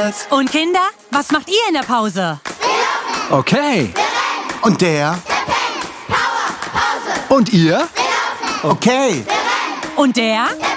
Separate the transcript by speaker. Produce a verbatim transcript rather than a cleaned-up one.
Speaker 1: Kids.
Speaker 2: Und Kinder, was macht ihr in der Pause?
Speaker 1: Okay.
Speaker 3: Und der?
Speaker 1: Und ihr?
Speaker 3: Okay.
Speaker 2: Und der?